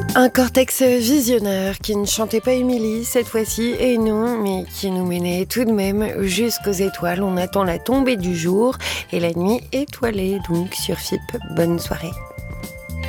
Un cortex visionnaire qui ne chantait pas Émilie cette fois-ci, et non, mais qui nous menait tout de même jusqu'aux étoiles. On attend la tombée du jour et la nuit étoilée donc sur FIP. Bonne soirée.